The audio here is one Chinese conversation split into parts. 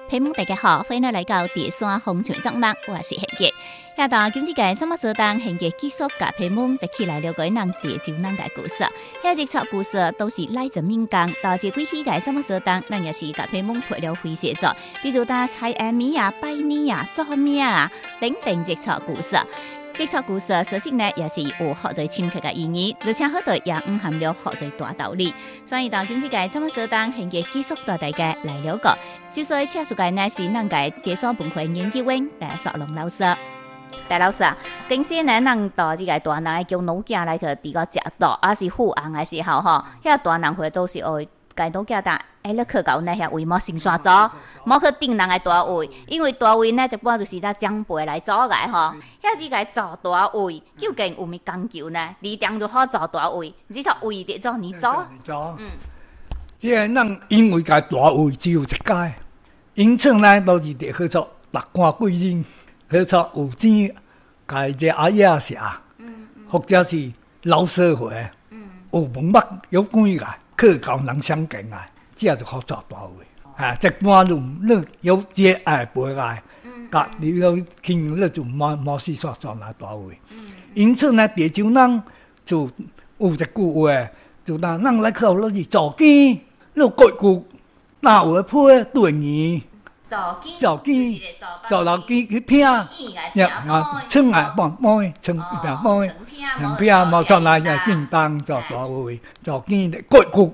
朋友大家好，欢迎来到第三风趣节目，我是贤杰。遐档今次个节目所当贤杰继续甲朋友一起来了解咱地球咱个故事。遐一撮故事都是来自民间，到这几期个节目所当，咱也是甲朋友配了诙谐作，比如打猜暗暝啊、拜年啊、做名啊等等一撮故事。这撮故事所信呢，也是有学最深刻的意义，而且好多也含了学最大道理。所以到今次个节目所当，现在继续带大家来了解。首先，请出个呢是咱个家所文化研究员戴硕龙老师。戴老师啊，平时呢，咱到这个大人叫老囝来去伫个食到，还是富翁的时候吼，遐大人会都是会介老囝打。你去到那遐位莫先刷走，莫去顶人的大位，因为大位呢一般就是咱长辈来做个吼。遐只个做大位，究竟有咩讲究呢？你当就好做大位，只说位得做你做。 即个咱因为个大位只有一届，因此呢都是得去做六官贵人，去做有钱，个这阿爷社，或者是老社会，有门目有几个，去教人相敬啊。这就好做大位，一般你有这爱陪爱，甲你要听你就冇事做那大位。因此呢，地球人就有一句话，就咱来考虑是早间，你各句哪有配对年？早间，早老间去拼，称爱帮妹，称妹，拼冇做那个叮当做大位，早间各句。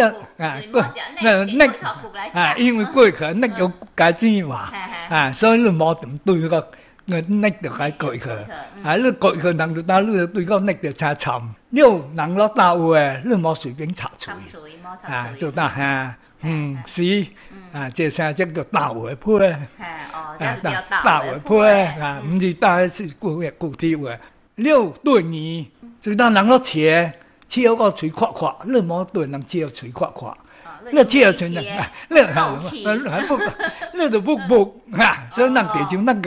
因为过去那有改钱嘛，所以你冇点对个，那就改过去，你过去人就打你对个那就差惨，你人老大位，你冇随便插嘴，就打是，这啥这叫大位配，大位配，唔是大是固体话，六对你，就当人老切。笑个嘴夸夸，你冇对人笑嘴夸夸，你笑嘴人，你就不所以咱地球咱个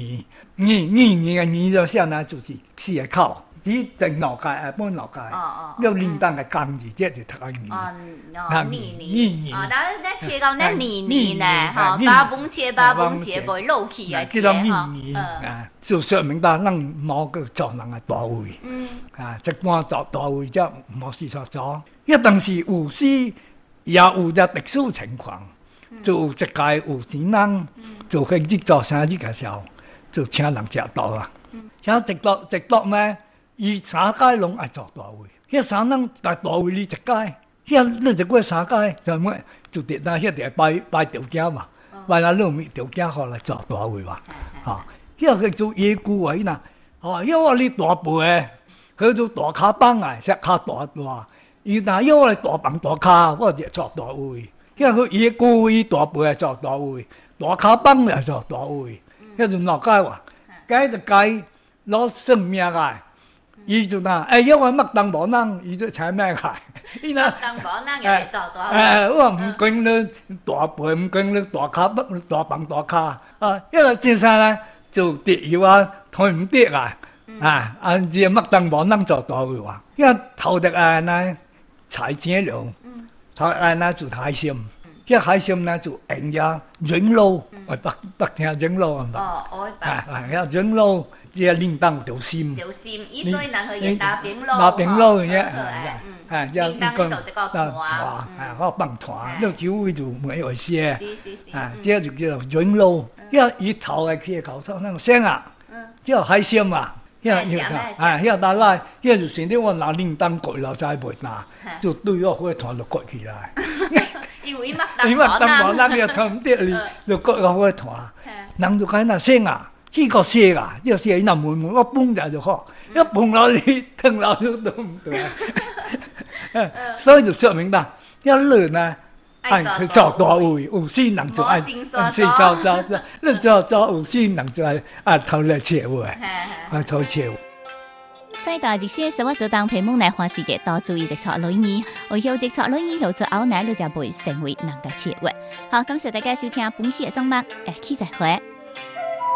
语就啥呢？就是四个口，只正脑界啊，半脑界，要铃铛个钢字，这就读个语。 语，咱切到那语呢，哈，八分切，袂漏气啊， 叫做语就说明咱冇个做人个大位。一般做大位则冇事所做，一但是有时也有只特殊情况，就有一届有钱人就去去做生意个时候，就请人食刀啊。请直落咩？伊三届拢爱做大位，遐三人大位你一届，遐你一过三届就咩？就得那遐得摆条件嘛，摆那路面条件好来做大位嘛。遐去做野菇位呐，遐我你大辈。佢做大卡帮啊，石卡大，伊若要我大帮大卡，我就做大位。遐佢野菇位大辈做大位，大卡帮就做大位。遐就哪解话？解就解攞生命个，伊就要我麦当无人，伊就采咩个？ 伊若当无人也做大位。 我唔管你大辈，唔管你大卡帮大卡因为真啥呢？就跌要啊，睇唔跌啊！这麦当无人做大位话，因为头的呢财钱量，头呢就海参，这海参呢就人家人肉，北听人肉啊嘛，遐人肉，这铃铛条心， 伊做人去打饼肉， 打饼肉嘅， 铃铛就这个团， 我放团，那周围就没有些，这就叫做人肉，遐伊头嘅去搞出那个声啊，叫海参啊。遐打来，遐就成日我拿铃铛过了再袂拿，就对我火团就过起来。 因为麦当无人也看唔得哩，就过个火团，人就开那声啊，只个声啊，这声伊那闷我蹦来就好，一蹦落去，疼落去都唔对。所以就说明啦，一人呢。爱去做大位，有些人就爱做，你做有些人就爱偷来切位，偷切位。 所以大这些生活所当陪梦来花时间多注意这撮女儿，我有这撮女儿留着后奶，你就会成为人嘅切位。好，感谢大家收听本期嘅节目，下期再会。